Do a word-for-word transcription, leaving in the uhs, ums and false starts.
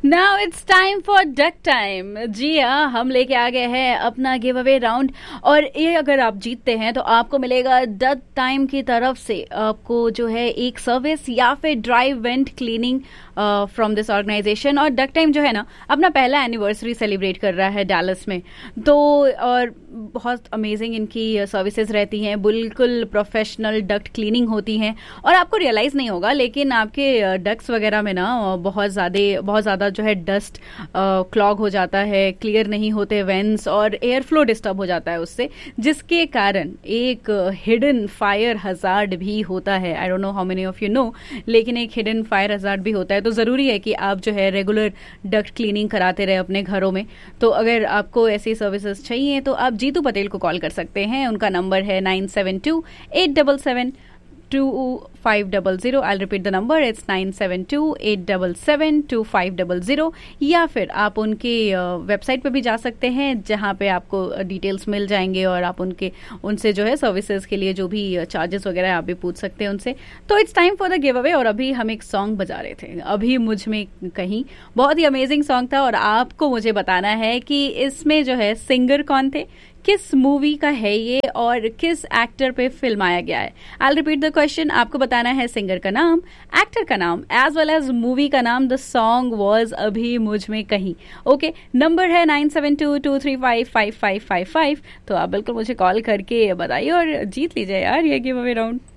Now it's time for duck time. जी हाँ, हम लेके आ गए हैं अपना गिव अवे राउंड और ये अगर आप जीतते हैं तो आपको मिलेगा डक टाइम की तरफ से आपको जो है एक सर्विस या फिर drive went cleaning from this organisation. और डक टाइम जो है ना अपना पहला एनिवर्सरी सेलिब्रेट कर रहा है डैलस में, तो और बहुत अमेजिंग इनकी सर्विसेज रहती हैं, बिल्कुल प्रोफेशनल डक्ट क्लीनिंग होती हैं और आपको रियलाइज नहीं होगा लेकिन आपके डक्ट्स वगैरह में ना बहुत ज़्यादा बहुत ज़्यादा जो है डस्ट क्लॉग हो जाता है, क्लियर नहीं होते वेंट्स और एयर फ्लो डिस्टर्ब हो जाता है उससे, जिसके कारण एक हिडन फायर हजार्ड भी होता है। I don't know how many of you know, लेकिन एक हिडन फायर हजार्ड भी होता है। तो ज़रूरी है कि आप जो है रेगुलर डक्ट क्लीनिंग कराते रहे अपने घरों में। तो अगर आपको ऐसी सर्विसेज चाहिए तो आप जीतू पटेल को कॉल कर सकते हैं। उनका नंबर है nine seven to eight seven seven to five double zero. I repeat the number, it's nine seven to eight seven seven to five double zero. या फिर आप उनके वेबसाइट पे भी जा सकते हैं जहाँ पे आपको डिटेल्स मिल जाएंगे और आप उनके उनसे जो है सर्विसेज के लिए जो भी चार्जेस वगैरह है आप भी पूछ सकते हैं उनसे। तो it's time for the give away. और अभी हम एक सॉन्ग बजा रहे थे, अभी मुझ में कहीं, बहुत ही अमेजिंग सॉन्ग था और आपको मुझे बताना है कि इसमें जो है सिंगर कौन थे, किस मूवी का है ये और किस एक्टर पे फिल्माया गया है। आई रिपीट द क्वेश्चन, आपको बताना है सिंगर का नाम, एक्टर का नाम एज वेल एज मूवी का नाम। द सॉन्ग वाज अभी मुझ में कहीं। ओके, नंबर है nine seven to to three five five five five five. तो आप बिल्कुल मुझे कॉल करके बताइए और जीत लीजिए यार ये गिव अवे राउंड।